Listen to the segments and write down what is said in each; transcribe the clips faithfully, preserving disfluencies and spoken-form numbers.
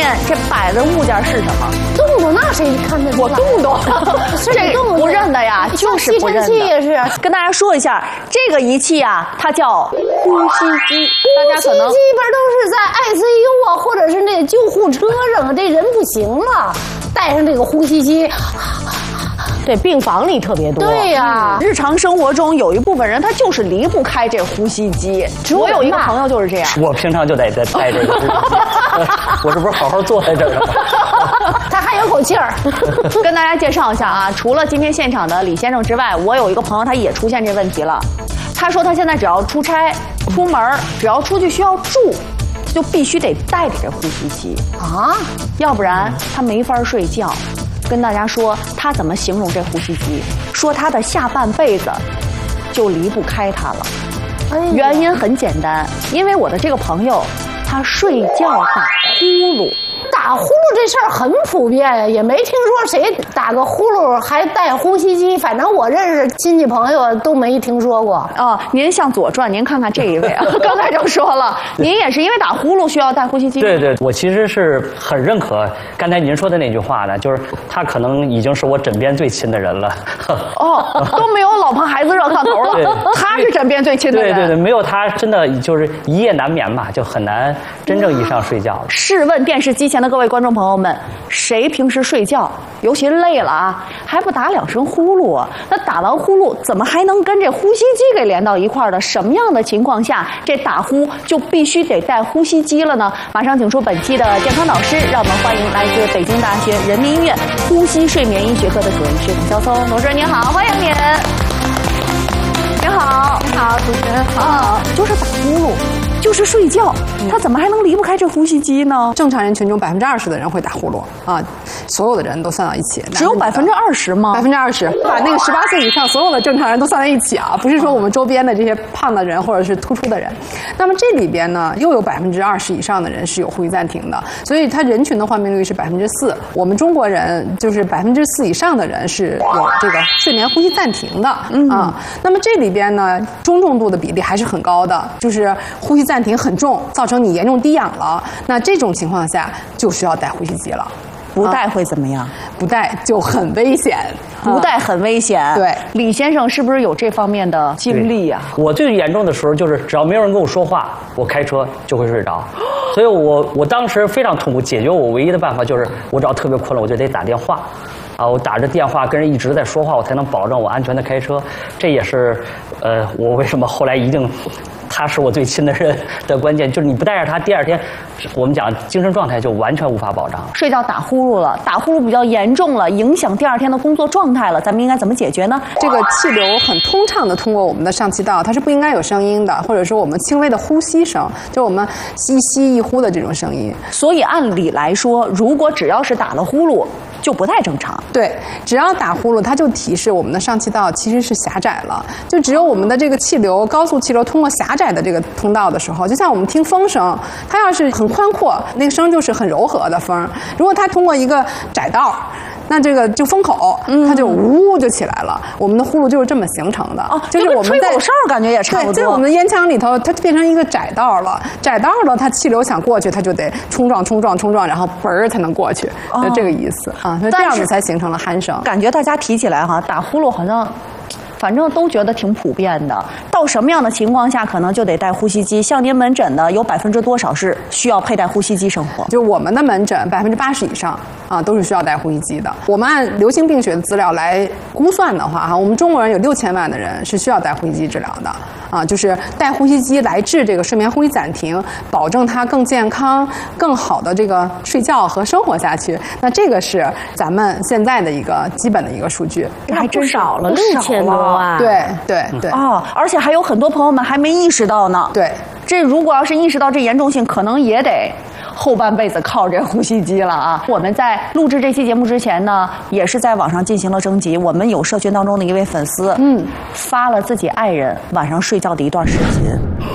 面这摆的物件是什么？ 动动那谁看得出来？ 我动动，这动不认的呀，就是不认的。 吸尘器也是。 跟大家说一下，这个仪器啊，它叫呼吸机。大家可能呼吸机一般都是在 I C U 啊，或者是那个救护车上啊，这人不行了，带上这个呼吸机。 对，病房里特别多。 对呀、啊嗯，日常生活中有一部分人他就是离不开这呼吸机。我有一个朋友就是这样， 我平常就得带带这个呼吸机，我这不是好好坐在这儿了吗？ 他还有口气儿。 跟大家介绍一下啊，除了今天现场的李先生之外，我有一个朋友他也出现这问题了。他说他现在只要出差、出门，只要出去需要住，就必须得带着这呼吸机啊， 要不然他没法睡觉。跟大家说他怎么形容这呼吸机，说他的下半辈子就离不开它了。哎，原因很简单，因为我的这个朋友他睡觉打呼噜。 打呼噜这事儿很普遍呀，也没听说谁打个呼噜还带呼吸机，反正我认识亲戚朋友都没听说过。 哦，您向左转，您看看这一位啊，刚才就说了，您也是因为打呼噜需要带呼吸机。 对对，我其实是很认可刚才您说的那句话的，就是他可能已经是我枕边最亲的人了。 哦，都没有老婆孩子热炕头了，他是枕边最亲的人。 对对对，没有他真的就是一夜难眠吧，就很难真正意义上睡觉了。 试问电视机前的各位观众朋友们，谁平时睡觉，尤其累了啊，还不打两声呼噜啊？那打完呼噜，怎么还能跟这呼吸机给连到一块儿的？什么样的情况下，这打呼就必须得带呼吸机了呢？马上请出本期的健康导师，让我们欢迎来自北京大学人民医院呼吸睡眠医学科的主任医师董肖松同志，您好，欢迎您。您好， 你好，主持人好。 啊，就是打呼噜。就是睡觉，他怎么还能离不开这呼吸机呢？ 正常人群中百分之二十的人会打呼噜啊，所有的人都算到一起。 只有百分之二十吗？ 百分之二十，把那个十八岁以上所有的正常人都算在一起啊，不是说我们周边的这些胖的人或者是突出的人。那么这里边呢，又有百分之二十以上的人是有呼吸暂停的，所以它人群的患病率是百分之四。我们中国人就是百分之四以上的人是有这个睡眠呼吸暂停的、嗯、啊。那么这里边呢，中重度的比例还是很高的，就是呼吸暂停很重，造成你严重低氧了。那这种情况下就需要带呼吸机了。 不带会怎么样？ 不带就很危险， 不带很危险。 对， 李先生是不是有这方面的经历呀、 啊？我最严重的时候就是，只要没有人跟我说话，我开车就会睡着。所以我我当时非常痛苦，解决我唯一的办法就是，我只要特别困了，我就得打电话。啊，我打着电话跟人一直在说话，我才能保证我安全的开车。这也是，呃，我为什么后来一定。他是我最亲的人的关键，就是你不带着他，第二天我们讲精神状态就完全无法保障。 睡觉打呼噜了，打呼噜比较严重了，影响第二天的工作状态了，咱们应该怎么解决呢？ 这个气流很通畅的通过我们的上气道，它是不应该有声音的，或者说我们轻微的呼吸声，就我们一吸一呼的这种声音。 所以按理来说，如果只要是打了呼噜，就不太正常。 对，只要打呼噜，它就提示我们的上气道其实是狭窄了，就只有我们的这个气流，高速气流通过狭窄的这个通道的时候，就像我们听风声，它要是很宽阔，那个声就是很柔和的风；如果它通过一个窄道，那这个就风口，它就呜就起来了。我们的呼噜就是这么形成的。 哦， 就是我们在吹口哨感觉也差不多。 在我们的咽腔里头，它变成一个窄道了。窄道了，它气流想过去，它就得冲撞、冲撞、冲撞，然后嘣儿才能过去，就、哦、这个意思啊。那这样子才形成了鼾声。 感觉大家提起来哈，打呼噜好像。反正都觉得挺普遍的，到什么样的情况下可能就得带呼吸机？像您门诊的有百分之多少是需要佩戴呼吸机生活？ 就我们的门诊百分之八十以上啊都是需要带呼吸机的。我们按流行病学的资料来估算的话，哈，我们中国人有六千万的人是需要带呼吸机治疗的啊，就是带呼吸机来治这个睡眠呼吸暂停，保证他更健康、更好的这个睡觉和生活下去。那这个是咱们现在的一个基本的一个数据， 还真少了六千多。 对对对哦，而且还有很多朋友们还没意识到呢。 对， 这如果要是意识到这严重性，可能也得后半辈子靠这呼吸机了啊！我们在录制这期节目之前呢，也是在网上进行了征集。我们有社群当中的一位粉丝，嗯，发了自己爱人晚上睡觉的一段视频。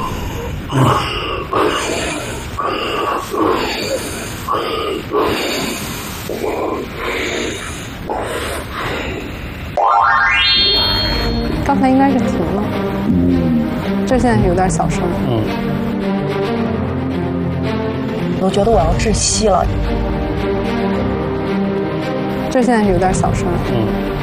刚才应该是停了，这现在是有点小声。嗯。 我觉得我要窒息了。 这现在是有点小声。 嗯。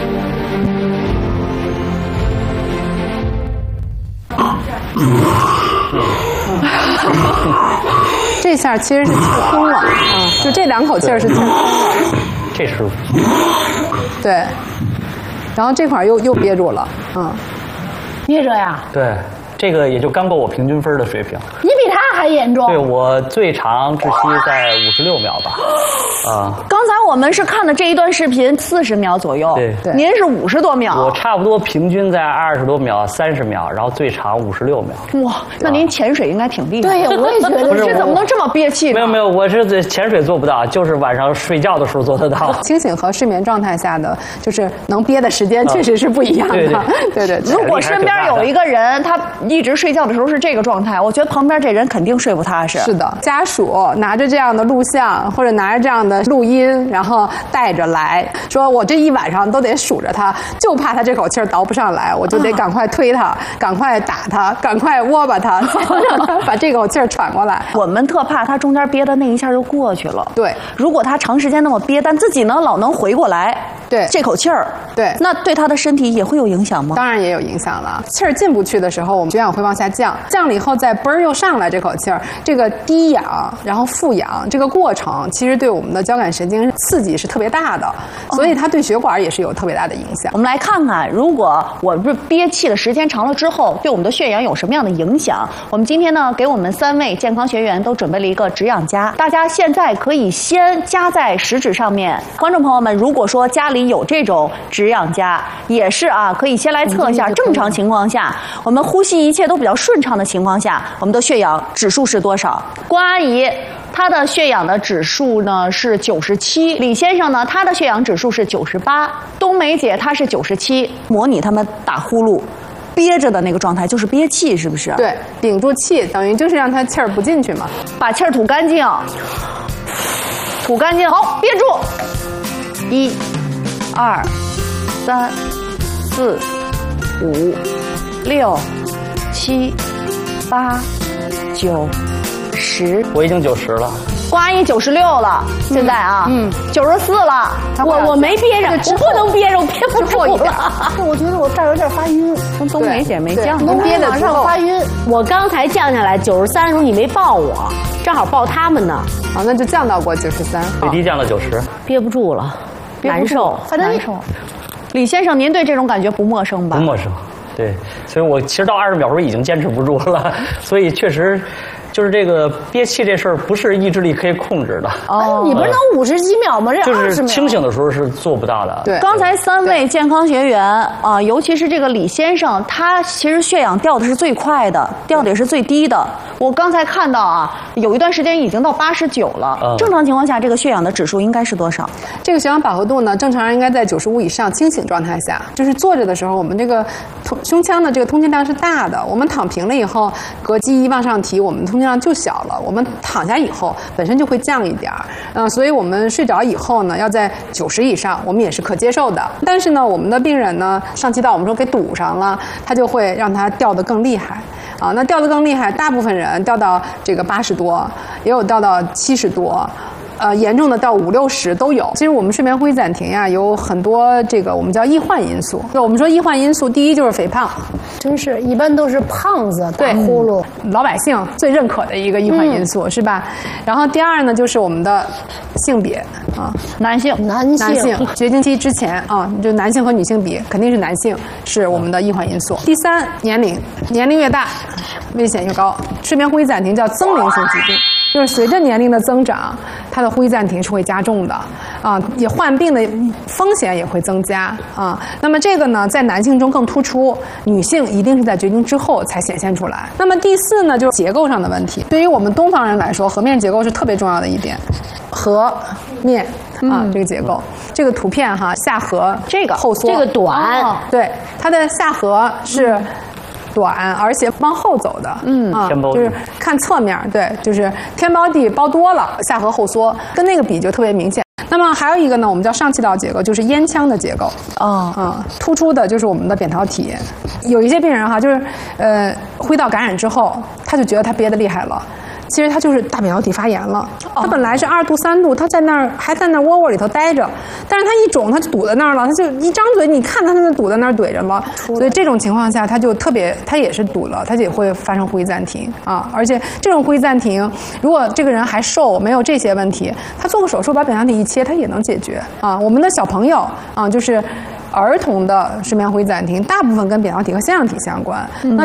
这下其实是气空了啊，就这两口气儿是气空了。 这是。 对。然后这块儿又又憋住了，嗯。 憋着呀？ 对。这个也就刚过我平均分的水平， 你比他还严重。 对，我最长窒息在五十六秒吧，啊。 刚才我们是看的这一段视频四十秒左右， 对对，您是五十多秒， 我差不多平均在二十多秒、三十秒，然后最长五十六秒。 哇，那您潜水应该挺厉害。 对呀，我也觉得。 不是， 这怎么能这么憋气呢？ 没有没有，我是潜水做不到，就是晚上睡觉的时候做得到。 清醒和睡眠状态下的，就是能憋的时间确实是不一样的。 对对对。 如果身边有一个人，他一直睡觉的时候是这个状态，我觉得旁边这人肯定睡不踏实。 是的，家属拿着这样的录像或者拿着这样的录音，然后带着来说，我这一晚上都得数着他，就怕他这口气儿倒不上来，我就得赶快推他，赶快打他，赶快窝巴他，让他把这口气儿喘过来。 我们特怕他中间憋的那一下就过去了。 对， 如果他长时间那么憋，但自己呢老能回过来， 对这口气儿， 对， 那对他的身体也会有影响吗？ 当然也有影响了。气儿进不去的时候，我们血氧会往下降，降了以后再嘣儿又上来这口气儿，这个低氧然后负氧这个过程，其实对我们的交感神经刺激是特别大的，所以它对血管也是有特别大的影响。 我们来看看，如果我不是憋气的时间长了之后，对我们的血氧有什么样的影响？我们今天呢，给我们三位健康学员都准备了一个止氧夹，大家现在可以先夹在食指上面。观众朋友们，如果说家里有这种止氧夹，也是啊，可以先来测一下。正常情况下，我们呼吸一切都比较顺畅的情况下，我们的血氧指数是多少？关阿姨，她的血氧的指数呢是九十七，李先生呢他的血氧指数是九十八，冬梅姐她是九十七。模拟他们打呼噜憋着的那个状态，就是憋气，是不是？ 对，屏住气，等于就是让他气儿不进去嘛， 把气儿吐干净，吐干净，好，憋住，一、二、三、四、五、六、七、八、九、十。 我已经九十了。 关阿姨九十六了，现在啊，嗯，九十四了。 我我没憋着，我不能憋着，我憋不住了。 我觉得我这儿有点发晕。 冬梅姐没降， 能憋得往上发晕。 我刚才降下来九十三的时候，你没抱我，正好抱他们呢。 啊，那就降到过九十三， 最低降到九十， 憋不住了，难受， 难受。李先生，您对这种感觉不陌生吧？ 不陌生，对，所以我其实到二十秒时候已经坚持不住了，所以确实。就是这个憋气这事儿，不是意志力可以控制的。 哦，你不是能五十几秒吗？这二十秒。 就是清醒的时候是做不到的。 对， 刚才三位健康学员啊，尤其是这个李先生，他其实血氧掉的是最快的，掉的也是最低的。我刚才看到啊，有一段时间已经到八十九了。嗯、正常情况下，这个血氧的指数应该是多少？ 这个血氧饱和度呢，正常人应该在九十五以上，清醒状态下。就是坐着的时候，我们这个胸腔的这个通气量是大的，我们躺平了以后，膈肌一往上提，我们通气量就小了。我们躺下以后，本身就会降一点儿，嗯、呃，所以我们睡着以后呢，要在九十以上，我们也是可接受的。但是呢，我们的病人呢，上气道我们说给堵上了，它就会让它掉得更厉害。啊，那掉得更厉害，大部分人掉到这个八十多，也有掉到七十多。呃，严重的到五六十都有。其实我们睡眠呼吸暂停呀，有很多这个我们叫易患因素。那我们说易患因素，第一就是肥胖， 真是一般都是胖子打呼噜， 老百姓最认可的一个易患因素、嗯、是吧？然后第二呢，就是我们的性别啊， 男性， 男性， 男性绝经期之前啊，就男性和女性比，肯定是男性是我们的易患因素。第三，年龄，年龄越大，危险越高。睡眠呼吸暂停叫增龄性疾病。就是随着年龄的增长，它的呼吸暂停是会加重的，啊，也患病的风险也会增加啊。那么这个呢，在男性中更突出，女性一定是在绝经之后才显现出来。那么第四呢，就是结构上的问题。对于我们东方人来说，颌面结构是特别重要的一点，颌面啊、嗯、这个结构，这个图片哈，下颌这个后缩， 这个短， 哦、对，它的下颌是。嗯短，而且往后走的，嗯啊，就是看侧面，对，就是天包地包多了，下颌后缩，跟那个比就特别明显。那么还有一个呢，我们叫上气道结构，就是咽腔的结构， 哦， 啊，突出的就是我们的扁桃体。有一些病人哈，就是呃，呼吸道感染之后，他就觉得他憋得厉害了。 其实它就是大扁桃体发炎了。它本来是二度、三度，它在那儿还在那窝窝里头待着，但是它一肿，它就堵在那儿了，它就一张嘴，你看它就堵在那儿怼着了。所以这种情况下，它就特别，它也是堵了，它也会发生呼吸暂停啊。而且这种呼吸暂停，如果这个人还瘦，没有这些问题，他做个手术把扁桃体一切，它也能解决啊。我们的小朋友啊，就是儿童的睡眠呼吸暂停，大部分跟扁桃体和腺样体相关。那